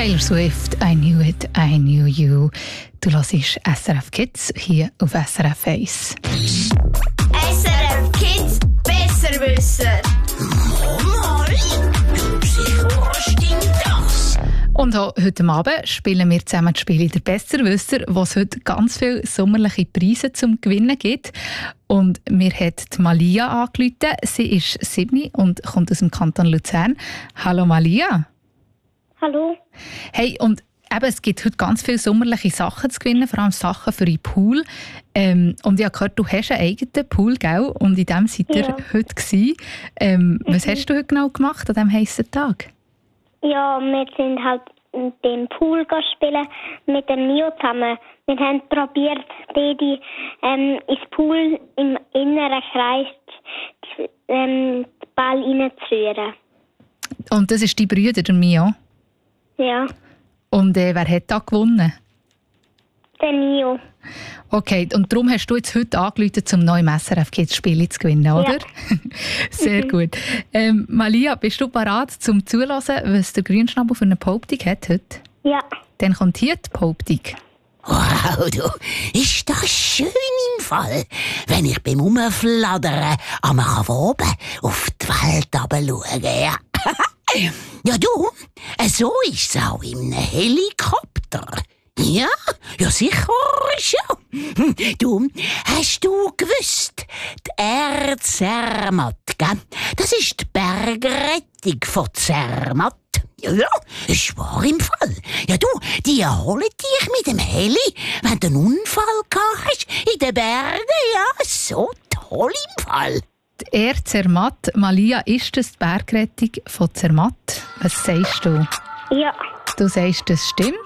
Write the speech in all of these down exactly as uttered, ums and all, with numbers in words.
Taylor Swift, I Knew It, I Knew You. Du hörst S R F Kids hier auf S R F eins. S R F Kids Besserwisser. Mama, Psycho, stimmt das? Und auch heute Abend spielen wir zusammen das Spiel «Der Besserwisser», wo es heute ganz viele sommerliche Preise zum Gewinnen gibt. Und mir hat die Malia angerufen. Sie ist sieben und kommt aus dem Kanton Luzern. Hallo Malia. Hallo. Hey, und eben, es gibt heute ganz viele sommerliche Sachen zu gewinnen, vor allem Sachen für den Pool. Ähm, und ich habe gehört, du hast einen eigenen Pool, gell? Und in dem seid ihr Ja. heute gewesen. Ähm, Mhm. Was hast du heute genau gemacht an diesem heißen Tag? Ja, wir sind halt in dem Pool spielen mit dem Mio zusammen. Wir haben probiert, die ähm, ins Pool im inneren Kreis ähm, den Ball reinzurühren. Und das ist dein Bruder, der Mio. Ja, Und äh, wer hat da gewonnen? der Mio. Okay, und darum hast du jetzt heute angerufen, um neue S R F Kids Spiele zu gewinnen, oder? Sehr gut. Ähm, Malia, bist du bereit, zum Zuhören, was der Grünschnabel für eine Behauptung hat heute? Ja, Dann kommt hier die Behauptung. Wow, du, ist das schön im Fall, wenn ich beim Umfladdern einmal oben auf die Welt runterschauen kann. Ja. Ja, du, so ist es auch im Helikopter. Ja, ja sicher schon. Du, hast du gewusst, die Erde Zermatt, gell? Das ist die Bergrettung von Zermatt. Ja, ja, ist wahr im Fall. Ja, du, die holen dich mit dem Heli, wenn du einen Unfall gehabt hast in den Bergen. Ja, so toll im Fall. Die Erde Zermatt, Malia, ist das die Bergrettung von Zermatt? Was sagst du? ja, Du sagst, das stimmt.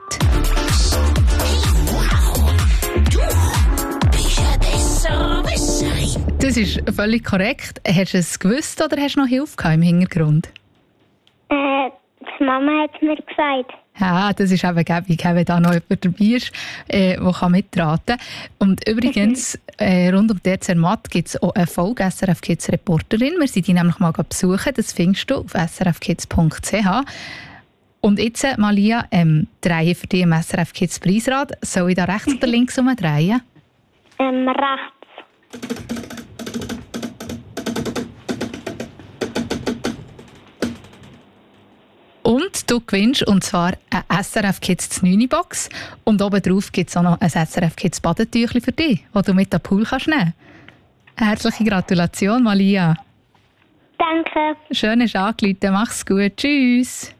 Wow, du bist ein Besserwisserin. Das ist völlig korrekt. Hast du es gewusst oder hast du noch Hilfe gehabt im Hintergrund? äh, die Mama hat mir gesagt. Ja, das ist eben gäbig, wenn da noch jemand dabei ist, äh, der mitraten kann. Und übrigens, äh, rund um die Zermatt gibt es auch eine Folge S R F Kids Reporterin. Wir sind die nämlich mal besuchen. Das findest du auf s r f kids punkt c h. Und jetzt, Malia, ähm, drehen für dich im S R F Kids Preisrad. Soll ich da rechts oder links umdrehen? Ähm, rechts. Und du gewinnst, und zwar eine S R F Kids neun Box. Und obendrauf gibt es auch noch ein S R F Kids Badetüchli für dich, das du mit dem Pool kannst nehmen kannst. Herzliche Gratulation, Malia. Danke. Schön, dass du angerufen hast. Mach's gut. Tschüss.